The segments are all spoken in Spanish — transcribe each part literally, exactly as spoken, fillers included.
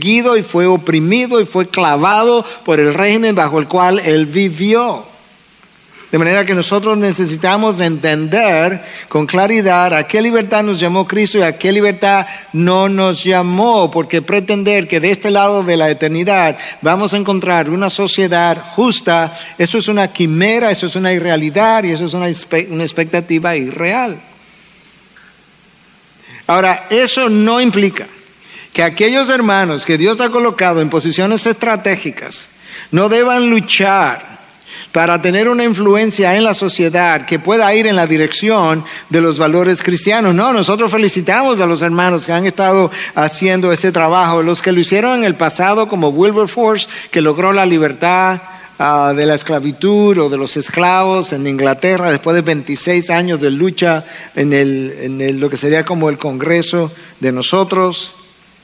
perseguido y fue oprimido y fue clavado por el régimen bajo el cual él vivió. De manera que nosotros necesitamos entender con claridad a qué libertad nos llamó Cristo y a qué libertad no nos llamó, porque pretender que de este lado de la eternidad vamos a encontrar una sociedad justa, eso es una quimera, eso es una irrealidad y eso es una, una expectativa irreal. Ahora, eso no implica que aquellos hermanos que Dios ha colocado en posiciones estratégicas no deban luchar para tener una influencia en la sociedad que pueda ir en la dirección de los valores cristianos. No, nosotros felicitamos a los hermanos que han estado haciendo ese trabajo, los que lo hicieron en el pasado, como Wilberforce, que logró la libertad uh, de la esclavitud o de los esclavos en Inglaterra después de veintiséis años de lucha en, el, en el, lo que sería como el Congreso de nosotros.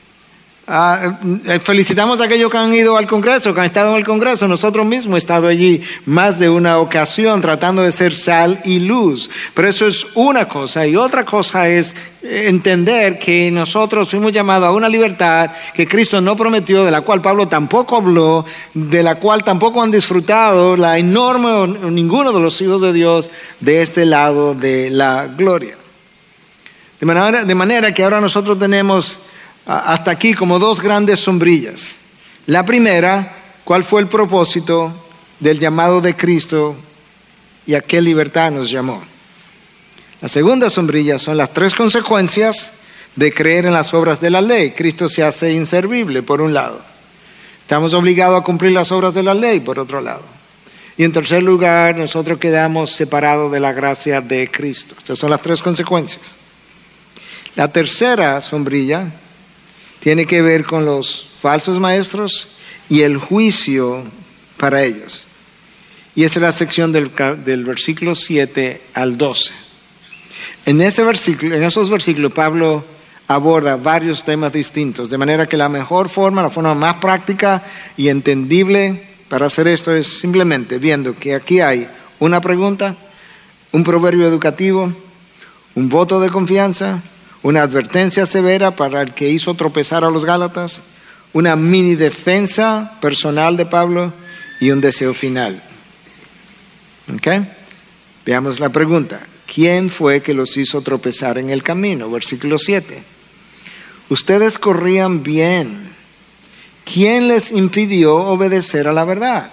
Uh, felicitamos a aquellos que han ido al Congreso, que han estado en el Congreso. Nosotros mismos hemos estado allí más de una ocasión tratando de ser sal y luz. Pero eso es una cosa, y otra cosa es entender que nosotros fuimos llamados a una libertad que Cristo no prometió, de la cual Pablo tampoco habló, de la cual tampoco han disfrutado la enorme o ninguno de los hijos de Dios de este lado de la gloria. De manera, de manera que ahora nosotros tenemos hasta aquí como dos grandes sombrillas. La primera, ¿cuál fue el propósito del llamado de Cristo y a qué libertad nos llamó? La segunda sombrilla son las tres consecuencias de creer en las obras de la ley. Cristo se hace inservible, por un lado. Estamos obligados a cumplir las obras de la ley, por otro lado. Y en tercer lugar, nosotros quedamos separados de la gracia de Cristo. Estas son las tres consecuencias. La tercera sombrilla tiene que ver con los falsos maestros y el juicio para ellos. Y esa es la sección del, del versículo siete al doce. En, ese versículo, en esos versículos Pablo aborda varios temas distintos, de manera que la mejor forma, la forma más práctica y entendible para hacer esto es simplemente viendo que aquí hay una pregunta, un proverbio educativo, un voto de confianza, una advertencia severa para el que hizo tropezar a los Gálatas, una mini defensa personal de Pablo y un deseo final. ¿Ok? Veamos la pregunta. ¿Quién fue que los hizo tropezar en el camino? Versículo siete. Ustedes corrían bien. ¿Quién les impidió obedecer a la verdad?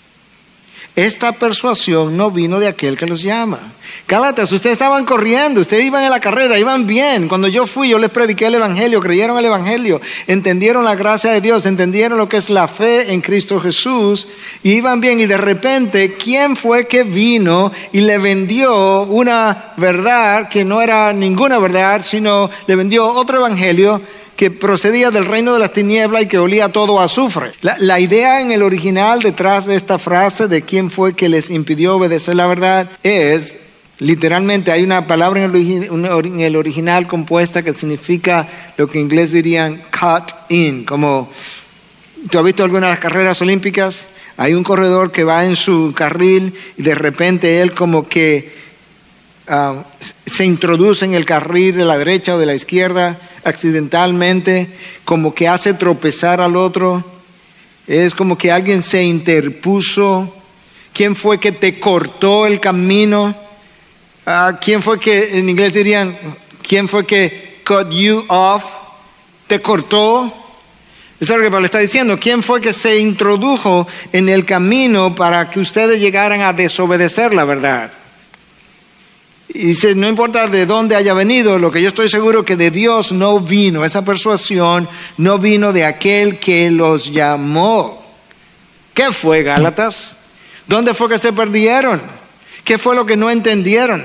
Esta persuasión no vino de aquel que los llama. Gálatas, ustedes estaban corriendo, ustedes iban en la carrera, iban bien. Cuando yo fui, yo les prediqué el Evangelio, creyeron el Evangelio, entendieron la gracia de Dios, entendieron lo que es la fe en Cristo Jesús, y iban bien. Y de repente, ¿quién fue que vino y le vendió una verdad que no era ninguna verdad, sino le vendió otro Evangelio que procedía del reino de las tinieblas y que olía todo a azufre? La, la idea en el original detrás de esta frase de quién fue que les impidió obedecer la verdad es, literalmente hay una palabra en el, en el original compuesta que significa lo que en inglés dirían cut in, como ¿tú has visto algunas de las carreras olímpicas? Hay un corredor que va en su carril y de repente él como que Uh, se introduce en el carril de la derecha o de la izquierda accidentalmente, como que hace tropezar al otro. Es como que alguien se interpuso. ¿Quién fue que te cortó el camino? Uh, ¿Quién fue que, en inglés dirían, quién fue que cut you off? ¿Te cortó? Eso es lo que Pablo está diciendo. ¿Quién fue que se introdujo en el camino para que ustedes llegaran a desobedecer la verdad? Y dice, no importa de dónde haya venido, lo que yo estoy seguro que de Dios no vino, esa persuasión no vino de aquel que los llamó. ¿Qué fue, Gálatas? ¿Dónde fue que se perdieron? ¿Qué fue lo que no entendieron?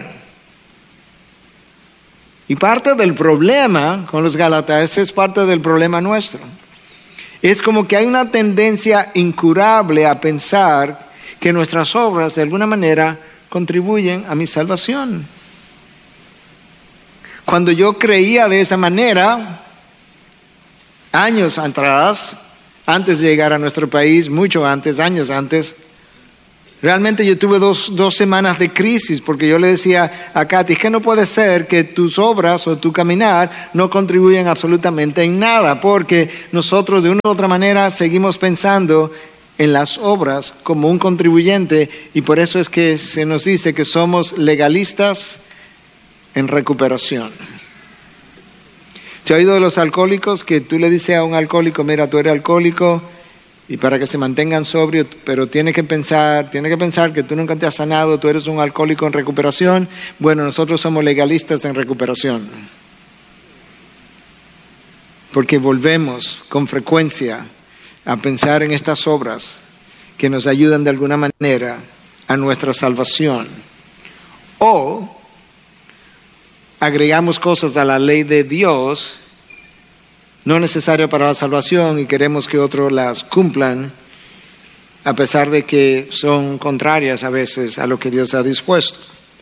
Y parte del problema con los Gálatas es parte del problema nuestro. Es como que hay una tendencia incurable a pensar que nuestras obras de alguna manera contribuyen a mi salvación. Cuando yo creía de esa manera, años atrás, antes de llegar a nuestro país, mucho antes, años antes, Realmente yo tuve dos, dos semanas de crisis porque yo le decía a Katy, es que no puede ser que tus obras o tu caminar no contribuyan absolutamente en nada, porque nosotros de una u otra manera seguimos pensando en las obras como un contribuyente, y por eso es que se nos dice que somos legalistas en recuperación. ¿Se ha oído de los alcohólicos que tú le dices a un alcohólico, mira, tú eres alcohólico y para que se mantengan sobrios, pero tienes que pensar, tienes que pensar que tú nunca te has sanado, tú eres un alcohólico en recuperación? Bueno, nosotros somos legalistas en recuperación, porque volvemos con frecuencia a pensar en estas obras que nos ayudan de alguna manera a nuestra salvación, o agregamos cosas a la ley de Dios no necesarias para la salvación y queremos que otros las cumplan, a pesar de que son contrarias a veces a lo que Dios ha dispuesto.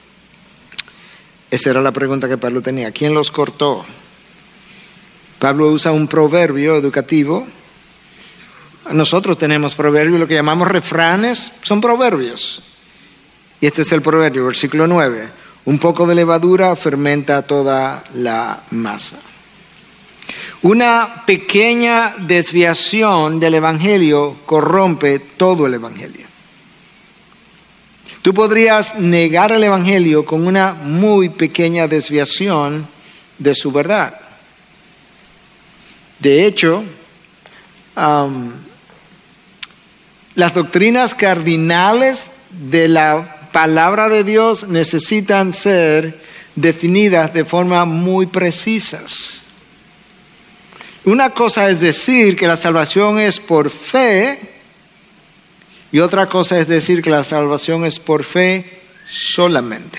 Esa era la pregunta que Pablo tenía. ¿Quién los cortó? Pablo usa un proverbio educativo. Nosotros tenemos proverbios, lo que llamamos refranes, son proverbios. Y este es el proverbio, versículo nueve. Un poco de levadura fermenta toda la masa. Una pequeña desviación del evangelio corrompe todo el evangelio. Tú podrías negar el evangelio con una muy pequeña desviación de su verdad. De hecho, um, las doctrinas cardinales de la palabra de Dios necesitan ser definidas de forma muy precisas. Una cosa es decir que la salvación es por fe, y otra cosa es decir que la salvación es por fe solamente.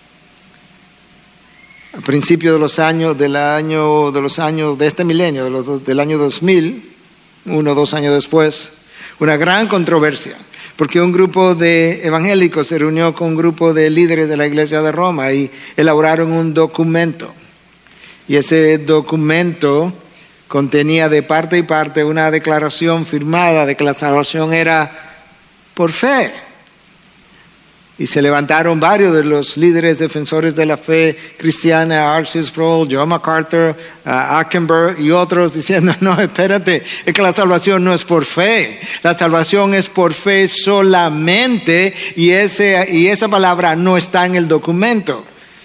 Al principio de los años, del año, de los años de este milenio, de los, del año dos mil, uno o dos años después, una gran controversia, porque un grupo de evangélicos se reunió con un grupo de líderes de la iglesia de Roma y elaboraron un documento. Y ese documento contenía de parte y parte una declaración firmada de que la salvación era por fe. Y se levantaron varios de los líderes defensores de la fe cristiana, R C Sproul, John MacArthur, uh, Ackenberg y otros, diciendo, no, espérate, es que la salvación no es por fe, la salvación es por fe solamente, y, ese, y esa palabra no está en el documento.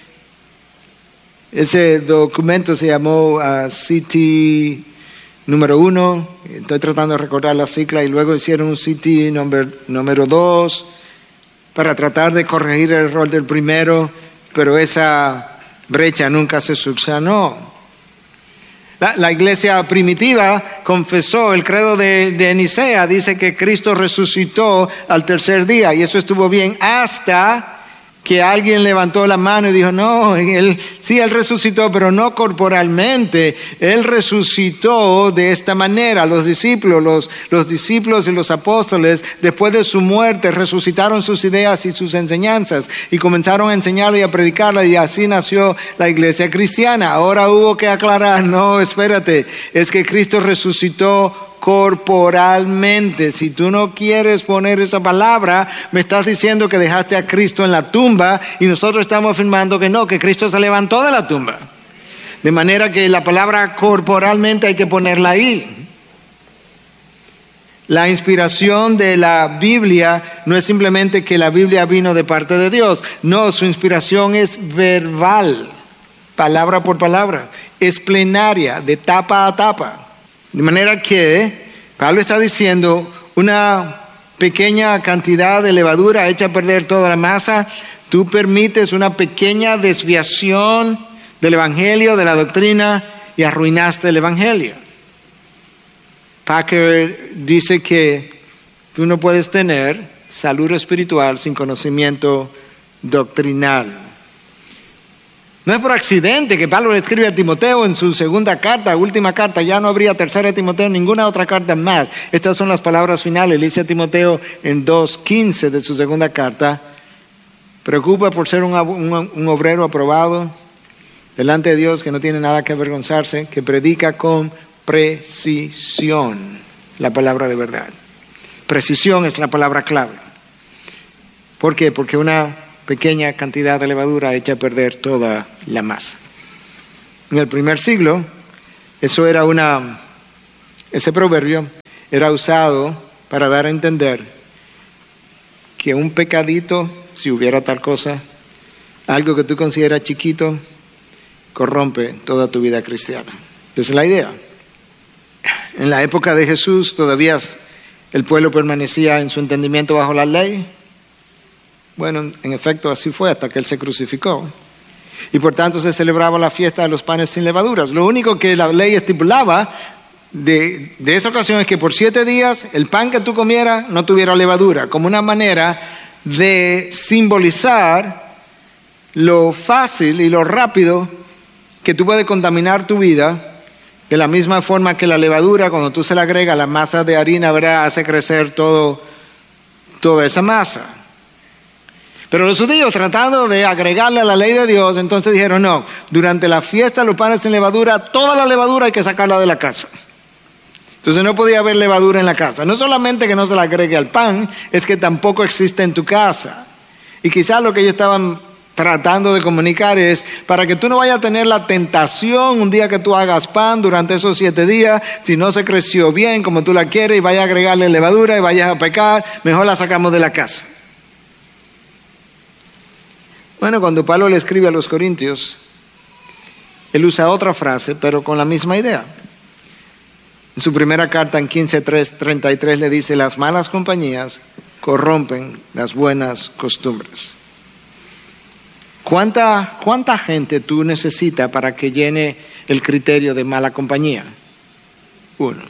Ese documento se llamó uh, C T número uno, estoy tratando de recordar la sigla, y luego hicieron un C T número, número dos, para tratar de corregir el error del primero, pero esa brecha nunca se subsanó. La, la iglesia primitiva confesó el credo de, de Nicea, dice que Cristo resucitó al tercer día, y eso estuvo bien hasta que alguien levantó la mano y dijo, no, él, sí, él resucitó, pero no corporalmente. Él resucitó de esta manera. Los discípulos, los, los discípulos y los apóstoles, después de su muerte, resucitaron sus ideas y sus enseñanzas y comenzaron a enseñarla y a predicarla, y así nació la iglesia cristiana. Ahora hubo que aclarar, no, espérate, es que Cristo resucitó corporalmente. Si tú no quieres poner esa palabra, me estás diciendo que dejaste a Cristo en la tumba, y nosotros estamos afirmando que no, que Cristo se levantó de la tumba. De manera que la palabra corporalmente hay que ponerla ahí. La inspiración de la Biblia no es simplemente que la Biblia vino de parte de Dios. No, su inspiración es verbal, palabra por palabra, es plenaria, de tapa a tapa. De manera que Pablo está diciendo, una pequeña cantidad de levadura echa a perder toda la masa. Tú permites una pequeña desviación del evangelio, de la doctrina, y arruinaste el evangelio. Packer dice que tú no puedes tener salud espiritual sin conocimiento doctrinal. No es por accidente que Pablo le escribe a Timoteo en su segunda carta, última carta, ya no habría tercera de Timoteo, ninguna otra carta más. Estas son las palabras finales. Le dice a Timoteo en dos quince de su segunda carta, preocupa por ser un, un, un obrero aprobado delante de Dios, que no tiene nada que avergonzarse, que predica con precisión la palabra de verdad. Precisión es la palabra clave. ¿Por qué? Porque una pequeña cantidad de levadura echa a perder toda la masa. En el primer siglo, eso era una, ese proverbio era usado para dar a entender que un pecadito, si hubiera tal cosa, algo que tú consideras chiquito, corrompe toda tu vida cristiana. Esa es la idea. En la época de Jesús todavía el pueblo permanecía en su entendimiento bajo la ley. Bueno, en efecto así fue hasta que Él se crucificó. Y por tanto se celebraba la fiesta de los panes sin levaduras. Lo único que la ley estipulaba de, de esa ocasión es que por siete días el pan que tú comieras no tuviera levadura, como una manera de simbolizar lo fácil y lo rápido que tú puedes contaminar tu vida, de la misma forma que la levadura, cuando tú se le agrega la masa de harina, ¿verdad?, hace crecer todo, toda esa masa. Pero los judíos, tratando de agregarle a la ley de Dios, entonces dijeron, no, durante la fiesta de los panes sin levadura, toda la levadura hay que sacarla de la casa. Entonces no podía haber levadura en la casa. No solamente que no se le agregue al pan, es que tampoco existe en tu casa. Y quizás lo que ellos estaban tratando de comunicar es, para que tú no vayas a tener la tentación un día que tú hagas pan durante esos siete días, si no se creció bien como tú la quieres y vayas a agregarle levadura y vayas a pecar, mejor la sacamos de la casa. Bueno, cuando Pablo le escribe a los Corintios, él usa otra frase, pero con la misma idea. En su primera carta, en quince, treinta y tres, le dice, las malas compañías corrompen las buenas costumbres. ¿Cuánta, cuánta gente tú necesitas para que llene el criterio de mala compañía? Uno.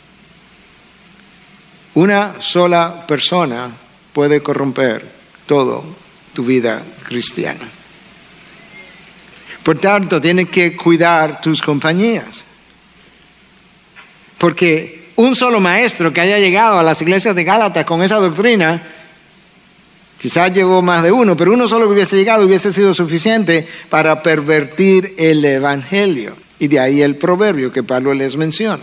Una sola persona puede corromper todo tu vida cristiana. Por tanto, tienes que cuidar tus compañías. Porque un solo maestro que haya llegado a las iglesias de Gálatas con esa doctrina, quizás llegó más de uno, pero uno solo que hubiese llegado hubiese sido suficiente para pervertir el evangelio. Y de ahí el proverbio que Pablo les menciona.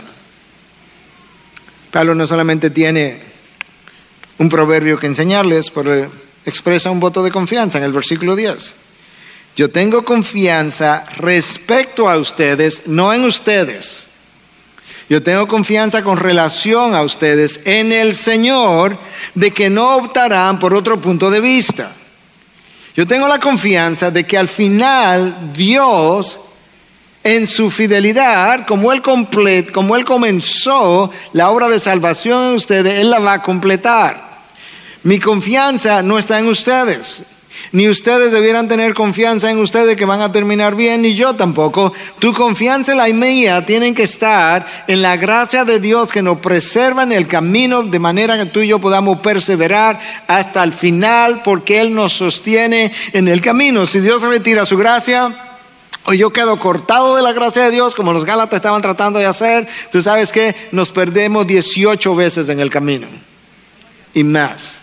Pablo no solamente tiene un proverbio que enseñarles, pero expresa un voto de confianza en el versículo diez. Yo tengo confianza respecto a ustedes, no en ustedes. Yo tengo confianza con relación a ustedes en el Señor, de que no optarán por otro punto de vista. Yo tengo la confianza de que al final Dios, en su fidelidad, como Él, complet, como Él comenzó la obra de salvación en ustedes, Él la va a completar. Mi confianza no está en ustedes. Ni ustedes debieran tener confianza en ustedes que van a terminar bien, ni yo tampoco. Tu confianza y la mía tienen que estar en la gracia de Dios que nos preserva en el camino, de manera que tú y yo podamos perseverar hasta el final, porque Él nos sostiene en el camino. Si Dios retira su gracia, o yo quedo cortado de la gracia de Dios, como los Gálatas estaban tratando de hacer, tú sabes que nos perdemos dieciocho veces en el camino y más.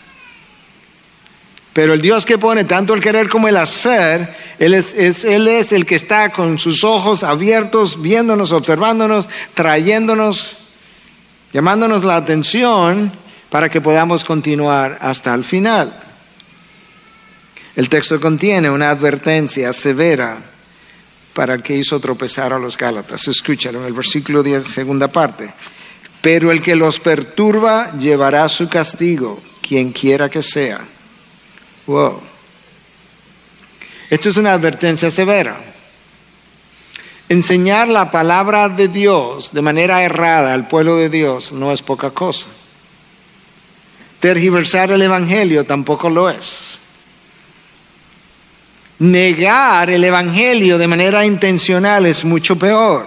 Pero el Dios que pone tanto el querer como el hacer, Él es, es, Él es el que está con sus ojos abiertos, viéndonos, observándonos, trayéndonos, llamándonos la atención para que podamos continuar hasta el final. El texto contiene una advertencia severa para el que hizo tropezar a los Gálatas. Escúchalo en el versículo diez, segunda parte. Pero el que los perturba llevará su castigo, quien quiera que sea. Wow. Esto es una advertencia severa. Enseñar la palabra de Dios de manera errada al pueblo de Dios no es poca cosa. Tergiversar el evangelio tampoco lo es. Negar el evangelio de manera intencional es mucho peor.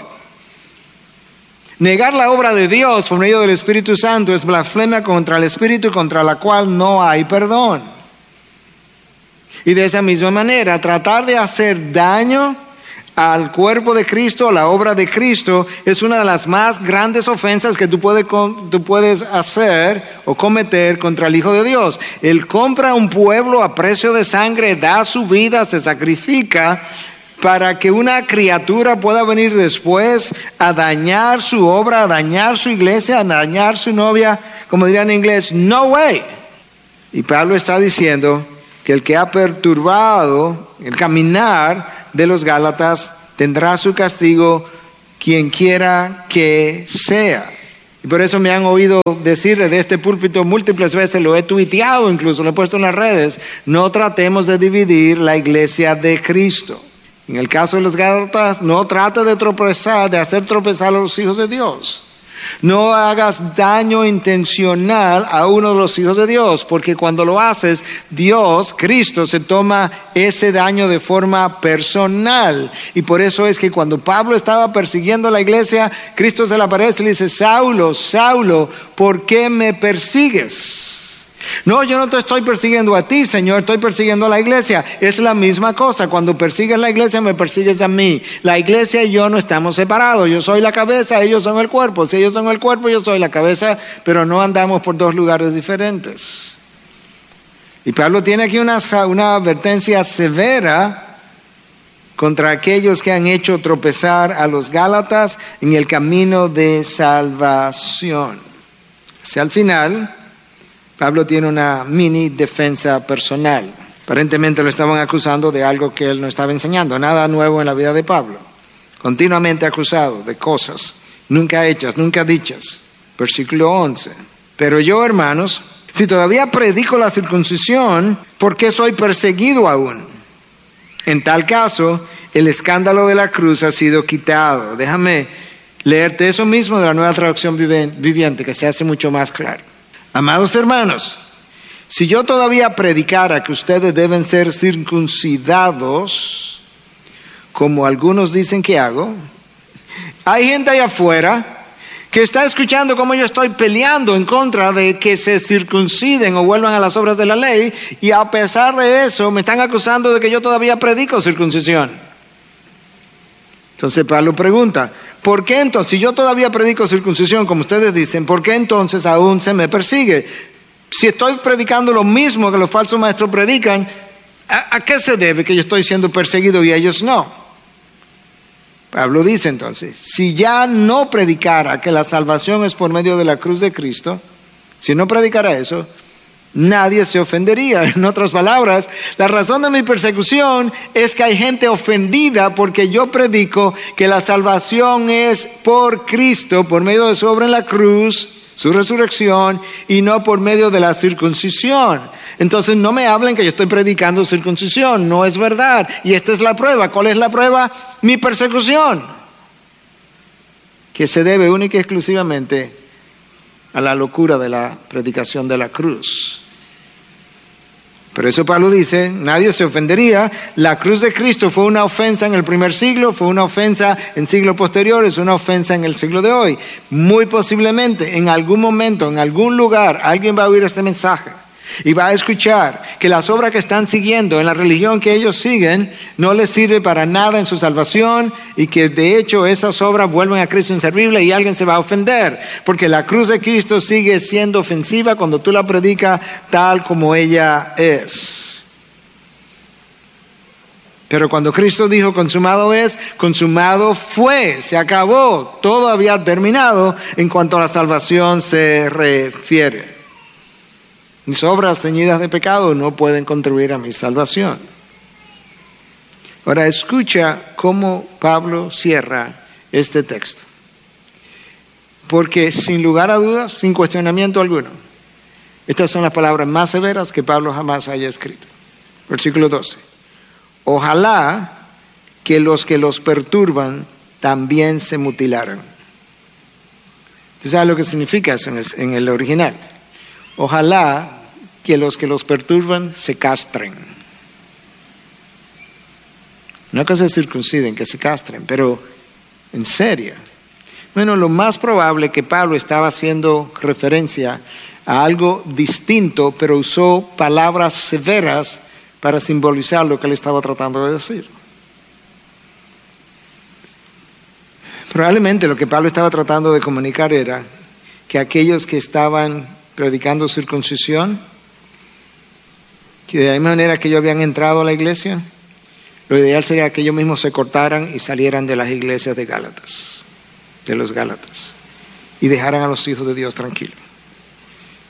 Negar la obra de Dios por medio del Espíritu Santo es blasfemia contra el Espíritu, contra la cual no hay perdón. Y de esa misma manera, tratar de hacer daño al cuerpo de Cristo, a la obra de Cristo, es una de las más grandes ofensas que tú puedes, tú puedes hacer o cometer contra el Hijo de Dios. Él compra un pueblo a precio de sangre, da su vida, se sacrifica para que una criatura pueda venir después a dañar su obra, a dañar su iglesia, a dañar su novia, como dirían en inglés, no way. Y Pablo está diciendo que el que ha perturbado el caminar de los Gálatas tendrá su castigo, quien quiera que sea. Y por eso me han oído decir de este púlpito múltiples veces, lo he tuiteado incluso, lo he puesto en las redes: no tratemos de dividir la iglesia de Cristo. En el caso de los Gálatas, no trate de tropezar, de hacer tropezar a los hijos de Dios. No hagas daño intencional a uno de los hijos de Dios, porque cuando lo haces, Dios, Cristo, se toma ese daño de forma personal. Y por eso es que cuando Pablo estaba persiguiendo a la iglesia, Cristo se le aparece y le dice: Saulo, Saulo, ¿por qué me persigues? No, yo no te estoy persiguiendo a ti, Señor, estoy persiguiendo a la iglesia. Es la misma cosa. Cuando persigues la iglesia, me persigues a mí. La iglesia y yo no estamos separados. Yo soy la cabeza, ellos son el cuerpo. Si ellos son el cuerpo, yo soy la cabeza, pero no andamos por dos lugares diferentes. Y Pablo tiene aquí una, una advertencia severa contra aquellos que han hecho tropezar a los Gálatas en el camino de salvación. Hacia el final, Pablo tiene una mini defensa personal. Aparentemente lo estaban acusando de algo que él no estaba enseñando. Nada nuevo en la vida de Pablo. Continuamente acusado de cosas nunca hechas, nunca dichas. Versículo once. Pero yo, hermanos, si todavía predico la circuncisión, ¿por qué soy perseguido aún? En tal caso, el escándalo de la cruz ha sido quitado. Déjame leerte eso mismo de la Nueva Traducción Viviente, que se hace mucho más claro. Amados hermanos, si yo todavía predicara que ustedes deben ser circuncidados, como algunos dicen que hago, hay gente allá afuera que está escuchando cómo yo estoy peleando en contra de que se circunciden o vuelvan a las obras de la ley, y a pesar de eso me están acusando de que yo todavía predico circuncisión. Entonces Pablo pregunta: ¿por qué entonces, si yo todavía predico circuncisión, como ustedes dicen, por qué entonces aún se me persigue? Si estoy predicando lo mismo que los falsos maestros predican, ¿a, a qué se debe que yo estoy siendo perseguido y ellos no? Pablo dice entonces: si ya no predicara que la salvación es por medio de la cruz de Cristo, si no predicara eso, nadie se ofendería. En otras palabras, la razón de mi persecución es que hay gente ofendida porque yo predico que la salvación es por Cristo, por medio de su obra en la cruz, su resurrección, y no por medio de la circuncisión. Entonces no me hablen que yo estoy predicando circuncisión, no es verdad. Y esta es la prueba. ¿Cuál es la prueba? Mi persecución, que se debe única y exclusivamente a la locura de la predicación de la cruz. Por eso Pablo dice: nadie se ofendería. La cruz de Cristo fue una ofensa en el primer siglo, fue una ofensa en siglos posteriores, una ofensa en el siglo de hoy. Muy posiblemente en algún momento, en algún lugar, alguien va a oír este mensaje y va a escuchar que las obras que están siguiendo en la religión que ellos siguen no les sirve para nada en su salvación, y que de hecho esas obras vuelven a Cristo inservible, y alguien se va a ofender porque la cruz de Cristo sigue siendo ofensiva cuando tú la predicas tal como ella es. Pero cuando Cristo dijo consumado es, consumado fue, se acabó, todo había terminado en cuanto a la salvación se refiere. Mis obras teñidas de pecado no pueden contribuir a mi salvación. Ahora escucha cómo Pablo cierra este texto. Porque sin lugar a dudas, sin cuestionamiento alguno, estas son las palabras más severas que Pablo jamás haya escrito. Versículo doce. Ojalá que los que los perturban también se mutilaran. ¿Usted sabe lo que significa eso en el original? Ojalá que los que los perturban se castren. No que se circunciden, que se castren, pero en serio. Bueno, lo más probable que Pablo estaba haciendo referencia a algo distinto, pero usó palabras severas para simbolizar lo que él estaba tratando de decir. Probablemente lo que Pablo estaba tratando de comunicar era que aquellos que estaban predicando circuncisión, que de la misma manera que ellos habían entrado a la iglesia, lo ideal sería que ellos mismos se cortaran y salieran de las iglesias de Gálatas, de los Gálatas, y dejaran a los hijos de Dios tranquilos.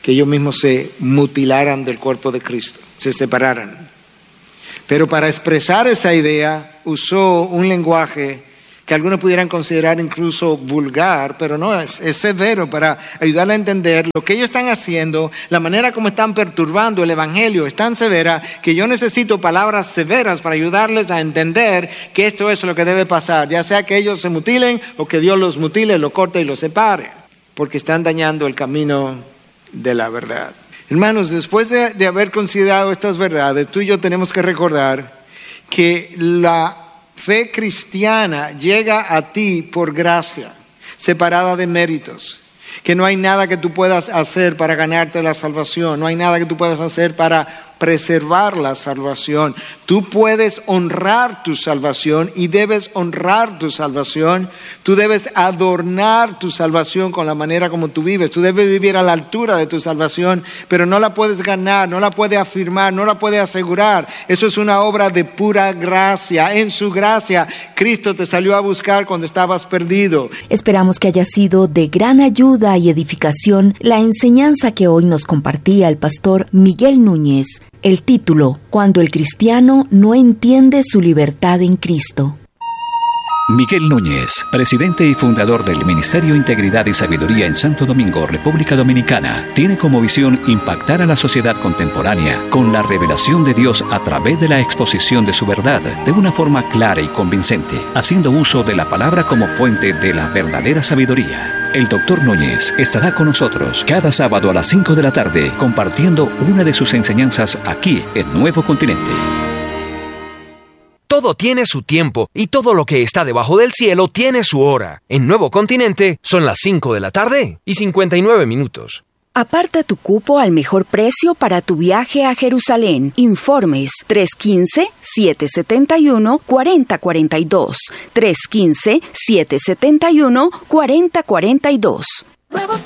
que ellos mismos se mutilaran del cuerpo de Cristo, se separaran. Pero para expresar esa idea usó un lenguaje que algunos pudieran considerar incluso vulgar, pero no, es, es severo para ayudarle a entender lo que ellos están haciendo, la manera como están perturbando el evangelio es tan severa que yo necesito palabras severas para ayudarles a entender que esto es lo que debe pasar, ya sea que ellos se mutilen o que Dios los mutile, los corte y los separe, porque están dañando el camino de la verdad. Hermanos, después de, de haber considerado estas verdades, tú y yo tenemos que recordar que la fe cristiana llega a ti por gracia, separada de méritos. Que no hay nada que tú puedas hacer para ganarte la salvación. No hay nada que tú puedas hacer para preservar la salvación. Tú puedes honrar tu salvación y debes honrar tu salvación. Tú debes adornar tu salvación con la manera como tú vives. Tú debes vivir a la altura de tu salvación, pero no la puedes ganar, no la puedes afirmar, no la puedes asegurar. Eso es una obra de pura gracia. En su gracia, Cristo te salió a buscar cuando estabas perdido. Esperamos que haya sido de gran ayuda y edificación la enseñanza que hoy nos compartía el pastor Miguel Núñez. El título, Cuando el cristiano no entiende su libertad en Cristo. Miguel Núñez, presidente y fundador del Ministerio Integridad y Sabiduría en Santo Domingo, República Dominicana, tiene como visión impactar a la sociedad contemporánea con la revelación de Dios a través de la exposición de su verdad de una forma clara y convincente, haciendo uso de la palabra como fuente de la verdadera sabiduría. El doctor Núñez estará con nosotros cada sábado a las cinco de la tarde compartiendo una de sus enseñanzas aquí en Nuevo Continente. Todo tiene su tiempo y todo lo que está debajo del cielo tiene su hora. En Nuevo Continente son las cinco de la tarde y cincuenta y nueve minutos. Aparta tu cupo al mejor precio para tu viaje a Jerusalén. Informes tres uno cinco, siete siete uno, cuatro cero cuatro dos. tres uno cinco, siete siete uno, cuatro cero cuatro dos.